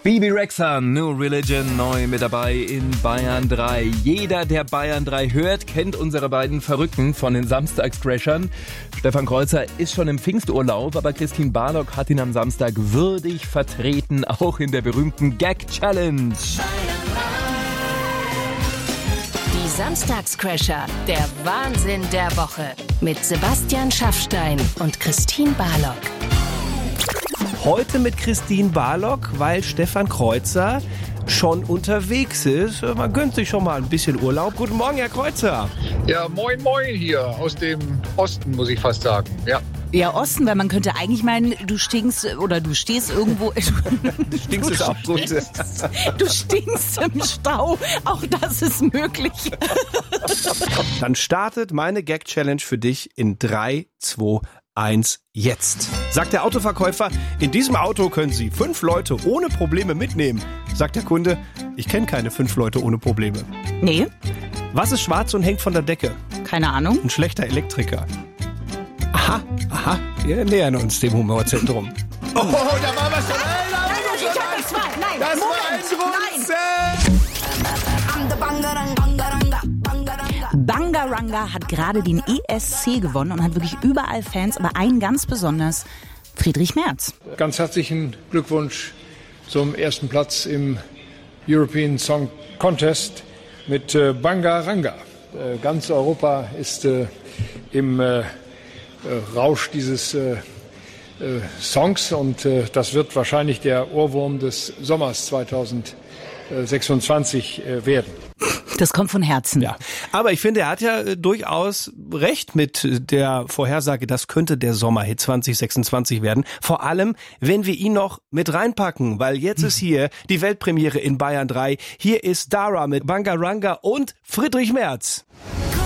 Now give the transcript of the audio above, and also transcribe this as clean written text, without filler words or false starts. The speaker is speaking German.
Bebe Rexha, New Religion, neu mit dabei in Bayern 3. Jeder, der Bayern 3 hört, kennt unsere beiden Verrückten von den Samstagscrashern. Stefan Kreuzer ist schon im Pfingsturlaub, aber Christine Barlock hat ihn am Samstag würdig vertreten, auch in der berühmten Gag-Challenge. Die Samstagscrasher, der Wahnsinn der Woche. Mit Sebastian Schaffstein und Christine Barlock. Heute mit Christine Barlock, weil Stefan Kreuzer schon unterwegs ist. Man gönnt sich schon mal ein bisschen Urlaub. Guten Morgen, Herr Kreuzer. Ja, moin moin hier aus dem Osten, muss ich fast sagen. Ja, Osten, weil man könnte eigentlich meinen, du stehst irgendwo. Du stinkst ist auch gut. Du stinkst im Stau. Auch das ist möglich. Dann startet meine Gag-Challenge für dich in 3, 2, 1, jetzt. Sagt der Autoverkäufer, in diesem Auto können Sie 5 Leute ohne Probleme mitnehmen. Sagt der Kunde, ich kenne keine 5 Leute ohne Probleme. Nee, Was ist schwarz und hängt von der Decke? keine Ahnung. Ein schlechter Elektriker. Aha, wir nähern uns dem Humorzentrum. Oh, da war was schon. Nein, Das war ein Bangaranga hat gerade den ESC gewonnen und hat wirklich überall Fans, aber einen ganz besonders, Friedrich Merz. Ganz herzlichen Glückwunsch zum ersten Platz im European Song Contest mit Bangaranga. Ganz Europa ist im Rausch dieses Songs und das wird wahrscheinlich der Ohrwurm des Sommers 2026 werden. Das kommt von Herzen. Ja, aber ich finde, er hat ja durchaus recht mit der Vorhersage, das könnte der Sommerhit 2026 werden. Vor allem, wenn wir ihn noch mit reinpacken, weil jetzt ist hier die Weltpremiere in Bayern 3. Hier ist Dara mit Bangaranga und Friedrich Merz.